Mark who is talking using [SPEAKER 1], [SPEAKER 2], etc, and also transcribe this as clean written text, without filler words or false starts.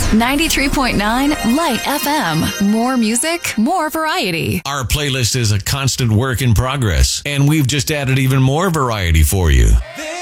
[SPEAKER 1] 93.9 Light FM. More music, more variety.
[SPEAKER 2] Our playlist is a constant work in progress, and we've just added even more variety for you.